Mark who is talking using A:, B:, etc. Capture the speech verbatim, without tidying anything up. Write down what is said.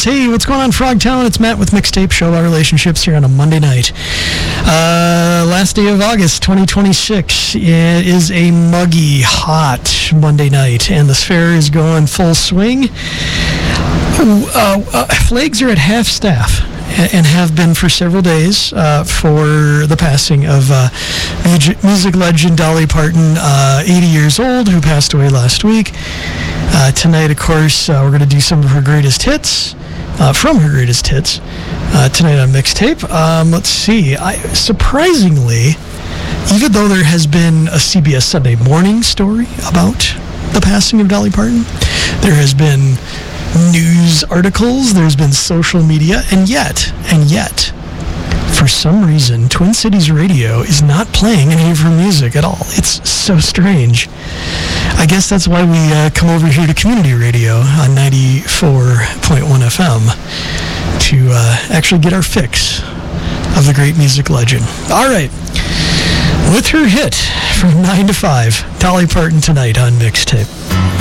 A: is. Hey, what's going on, Frogtown? It's Matt with Mixtape, show about relationships here on a Monday night. Uh, last day of August, twenty twenty-six. It is a muggy, hot Monday night, and the fair is going full swing. Uh, uh, flags are at half staff, and have been for several days uh, for the passing of uh, music legend Dolly Parton, uh, eighty years old, who passed away last week. Uh, tonight, of course, uh, we're going to do some of her greatest hits, uh, from her greatest hits, uh, tonight on Mixtape. Um, let's see. I, surprisingly, even though there has been a C B S Sunday Morning story about the passing of Dolly Parton, there has been news articles, there's been social media, and yet, and yet, for some reason, Twin Cities Radio is not playing any of her music at all. It's so strange. I guess that's why we uh, come over here to community radio on ninety-four point one F M to uh, actually get our fix of the great music legend. All right. With her hit from nine to five, Dolly Parton tonight on Mixtape.